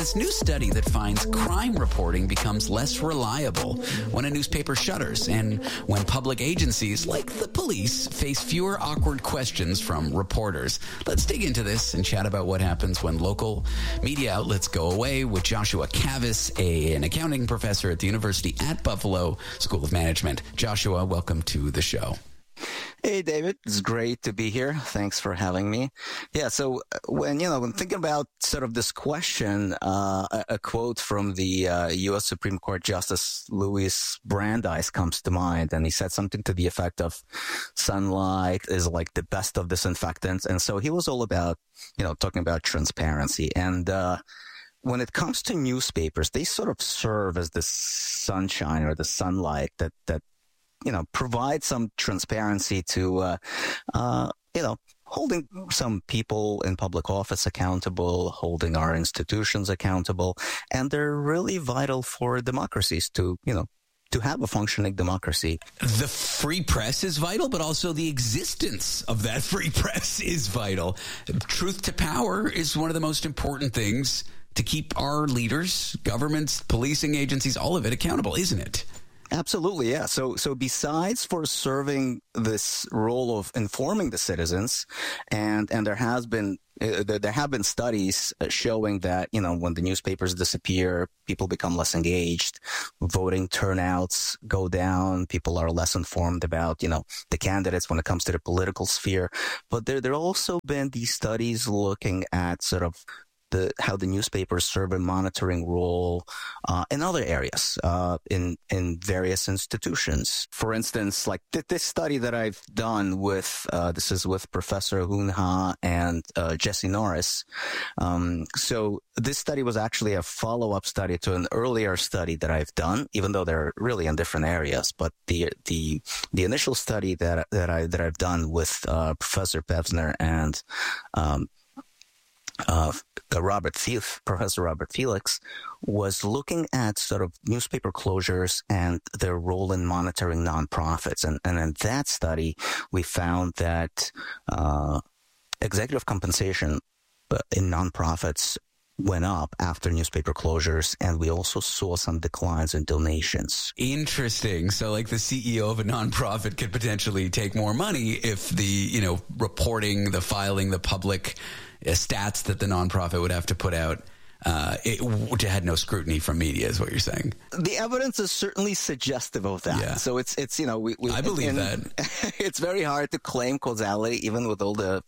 this new study that finds crime reporting becomes less reliable when a newspaper shutters and when public agencies like the police face fewer awkward questions from reporters. Let's dig into this and chat about what happens when local media outlets go away with Joshua Kavis, an accounting professor at the University at Buffalo School of Management. Joshua, welcome to the show. Hey, David. It's great to be here. Thanks for having me. Yeah, so when thinking about sort of this question, a quote from the U.S. Supreme Court Justice Louis Brandeis comes to mind, and he said something to the effect of sunlight is like the best of disinfectants. And so he was all about, talking about transparency. And when it comes to newspapers, they sort of serve as the sunshine or the sunlight that provide some transparency to, holding some people in public office accountable, holding our institutions accountable. And they're really vital for democracies to have a functioning democracy. The free press is vital, but also the existence of that free press is vital. Truth to power is one of the most important things to keep our leaders, governments, policing agencies, all of it accountable, isn't it? Absolutely, yeah. So besides for serving this role of informing the citizens, and there have been studies showing that when the newspapers disappear, people become less engaged, voting turnouts go down, people are less informed about the candidates when it comes to the political sphere. But there also been these studies looking at sort of how the newspapers serve a monitoring role in other areas, in various institutions. For instance, like this study that I've done with this is with Professor Hoon Ha and Jesse Norris. So this study was actually a follow-up study to an earlier study that I've done, even though they're really in different areas. But the initial study that I've done with Professor Pevsner and Professor Robert Felix was looking at sort of newspaper closures and their role in monitoring nonprofits. And in that study, we found that executive compensation in nonprofits went up after newspaper closures, and we also saw some declines in donations. Interesting. So like the CEO of a nonprofit could potentially take more money if the, reporting, the filing, the public stats that the nonprofit would have to put out, it had no scrutiny from media, is what you're saying. The evidence is certainly suggestive of that. Yeah. So it's I believe that. It's very hard to claim causality, even with all the,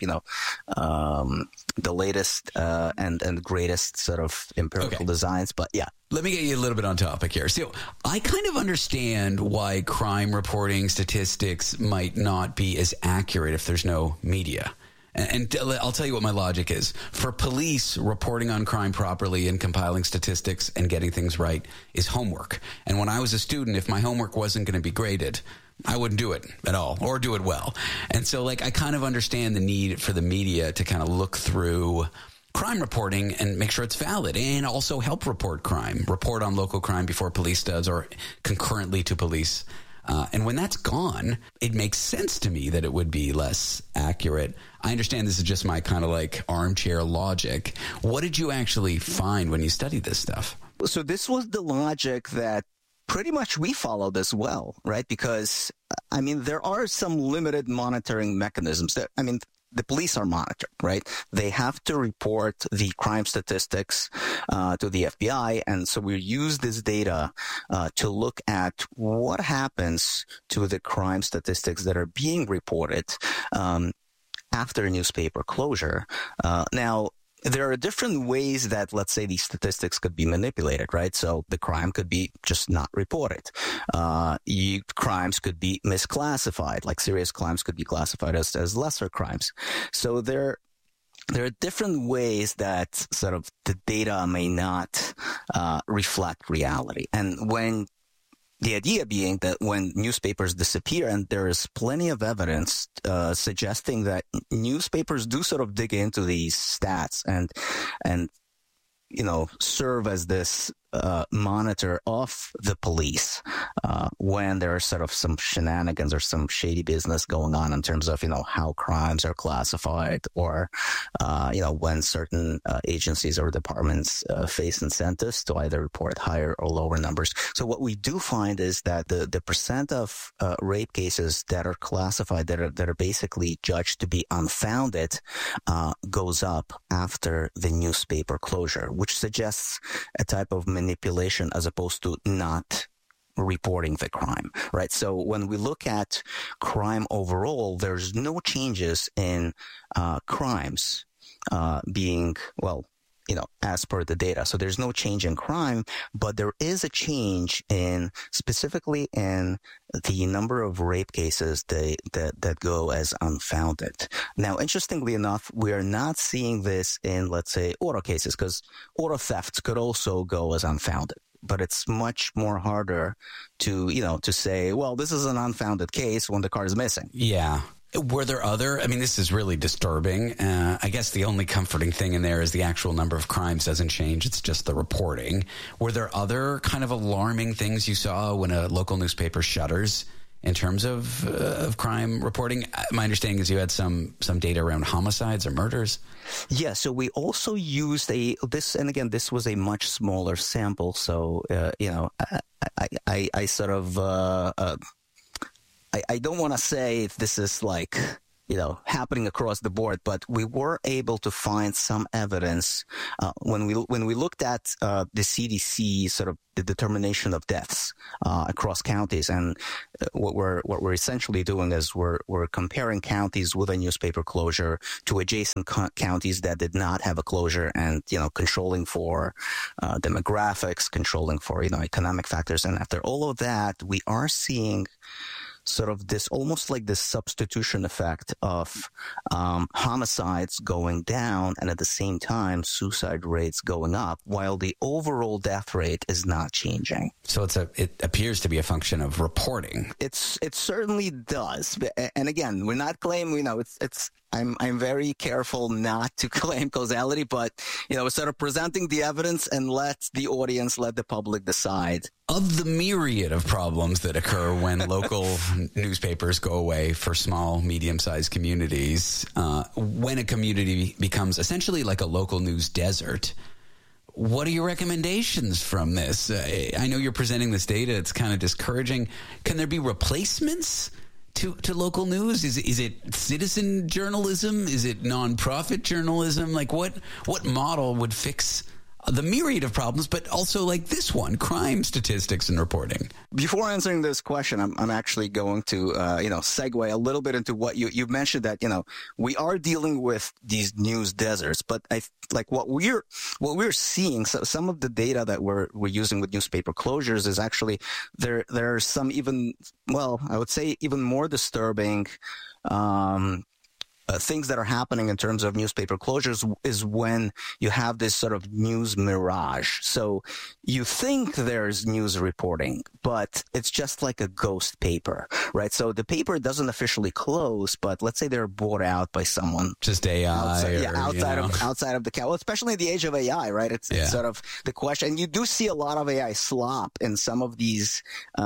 the latest and greatest sort of empirical designs. But yeah. Let me get you a little bit on topic here. So I kind of understand why crime reporting statistics might not be as accurate if there's no media. And I'll tell you what my logic is. For police, reporting on crime properly and compiling statistics and getting things right is homework. And when I was a student, if my homework wasn't going to be graded, I wouldn't do it at all or do it well. And so I kind of understand the need for the media to kind of look through crime reporting and make sure it's valid, and also help report crime, report on local crime before police does or concurrently to police. And when that's gone, it makes sense to me that it would be less accurate. I understand this is just my kind of armchair logic. What did you actually find when you studied this stuff? So this was the logic that pretty much we followed as well, right? Because, there are some limited monitoring mechanisms that, the police are monitored, right? They have to report the crime statistics to the FBI. And so we use this data to look at what happens to the crime statistics that are being reported after a newspaper closure. Now, there are different ways that, let's say, these statistics could be manipulated, right? So the crime could be just not reported. Crimes could be misclassified, like serious crimes could be classified as lesser crimes. So there are different ways that sort of the data may not reflect reality. And the idea being that when newspapers disappear, and there is plenty of evidence suggesting that newspapers do sort of dig into these stats and serve as this monitor of the police when there are sort of some shenanigans or some shady business going on in terms of, how crimes are classified, or, when certain agencies or departments face incentives to either report higher or lower numbers. So what we do find is that the percent of rape cases that are classified, that are basically judged to be unfounded, goes up after the newspaper closure, which suggests a type of manipulation as opposed to not reporting the crime, right? So when we look at crime overall, there's no changes in crimes being, as per the data. So there's no change in crime, but there is a change specifically in the number of rape cases that go as unfounded. Now, interestingly enough, we are not seeing this in, let's say, auto cases, because auto thefts could also go as unfounded. But it's much more harder to say, well, this is an unfounded case when the car is missing. Yeah. Were there this is really disturbing. I guess the only comforting thing in there is the actual number of crimes doesn't change. It's just the reporting. Were there other kind of alarming things you saw when a local newspaper shutters in terms of crime reporting? My understanding is you had some data around homicides or murders. Yeah, so we also used this was a much smaller sample. So, I sort of, I don't want to say if this is like, happening across the board, but we were able to find some evidence when we looked at the CDC sort of the determination of deaths across counties, and what we're essentially doing is we're comparing counties with a newspaper closure to adjacent counties that did not have a closure, and controlling for demographics, controlling for economic factors, and after all of that, we are seeing sort of this almost like this substitution effect of homicides going down and at the same time suicide rates going up, while the overall death rate is not changing. So it appears to be a function of reporting. It certainly does. And again, we're not claiming, I'm very careful not to claim causality, but, sort of presenting the evidence and let the public decide. Of the myriad of problems that occur when local newspapers go away for small, medium-sized communities, when a community becomes essentially like a local news desert, what are your recommendations from this? I know you're presenting this data. It's kind of discouraging. Can there be replacements to local news? Is it citizen journalism? Is it nonprofit journalism? Like what model would fix the myriad of problems, but also like this one, crime statistics and reporting? Before answering this question, I'm actually going to, segue a little bit into what you mentioned that, we are dealing with these news deserts, but what we're seeing, so some of the data that we're using with newspaper closures is actually there are some I would say even more disturbing, things that are happening in terms of newspaper closures is when you have this sort of news mirage. So you think there's news reporting, but it's just like a ghost paper, right? So the paper doesn't officially close, but let's say they're bought out by someone. Just AI. Outside of the account. Well, especially in the age of AI, right? It's sort of the question. And you do see a lot of AI slop in some of these,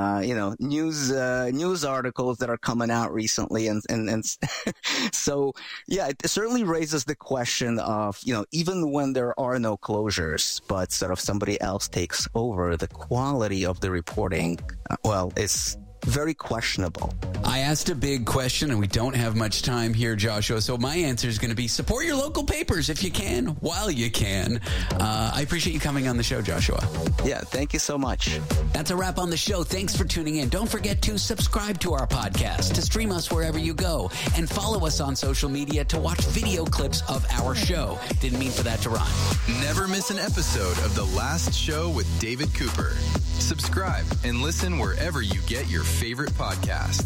news articles that are coming out recently. And so, yeah, it certainly raises the question of, even when there are no closures, but sort of somebody else takes over, the quality of the reporting, it's very questionable. I asked a big question, and we don't have much time here, Joshua. So my answer is going to be support your local papers if you can, while you can. I appreciate you coming on the show, Joshua. Yeah, thank you so much. That's a wrap on the show. Thanks for tuning in. Don't forget to subscribe to our podcast, to stream us wherever you go, and follow us on social media to watch video clips of our show. Didn't mean for that to rhyme. Never miss an episode of The Last Show with David Cooper. Subscribe and listen wherever you get your favorite podcast.